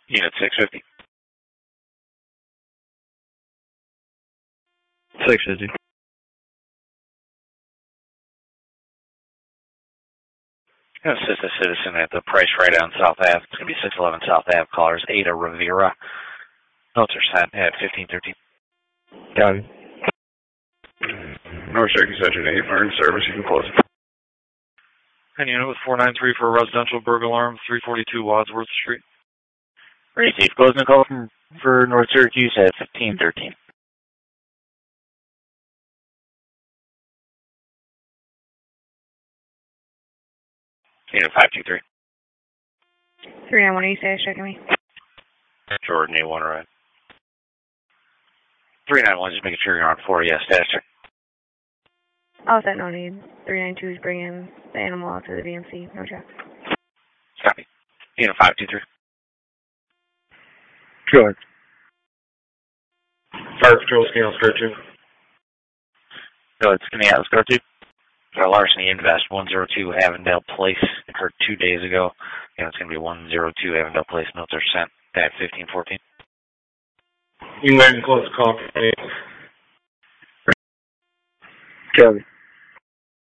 Unit 650. 650. Assist a citizen at the Price right on South Ave. It's going to be 611 South Ave. Callers Ada Rivera. Notes are sent at 1513. Got it. North Cherokee Section 8, Martin Service, you can close it. And unit with 493 for a residential burglar alarm, 342 Wadsworth Street. Receive closing call for North Syracuse at 1513. Unit 523. 391 East Ash, checking me. Jordan, A1 right. 391, just making sure you're on 4, yes, status check. All set, no need. 392 is bringing the animal out to the DMC, no check. Copy. Unit 523. Go ahead. Fire Patrol Scan Square 2. Go ahead, skinny out, Square 2. Larceny Invest, 102 Avondale Place. Occurred 2 days ago. It's going to be 102 Avondale Place. Notes are sent at 1514. You can close the call for me. Copy.